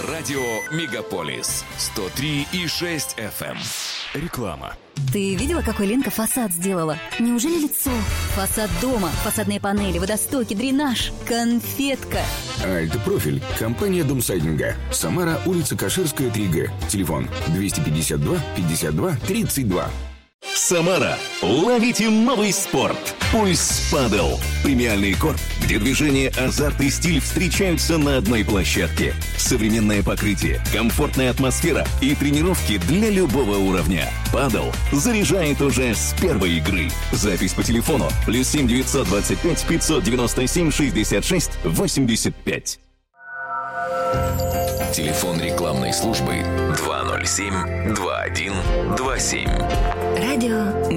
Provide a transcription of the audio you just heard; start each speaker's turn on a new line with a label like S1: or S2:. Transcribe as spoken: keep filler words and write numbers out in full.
S1: Радио «Мегаполис» сто три и шесть эф эм. Реклама.
S2: Ты видела, какой Ленка фасад сделала? Неужели лицо? Фасад дома, фасадные панели, водостоки, дренаж, конфетка.
S3: Альт-профиль. Компания Домсайдинга. Самара, улица Каширская, три Г. Телефон двести пятьдесят два пятьдесят два тридцать два.
S4: Самара. Ловите новый спорт. Пульс Падел. Премиальный корт, где движение, азарт и стиль встречаются на одной площадке. Современное покрытие, комфортная атмосфера и тренировки для любого уровня. Падел заряжает уже с первой игры. Запись по телефону плюс семь девятьсот двадцать пять пятьсот девяносто семь шестьдесят шесть восемьдесят пять.
S1: Телефон рекламной службы два ноль семь два один два семь.
S2: Радио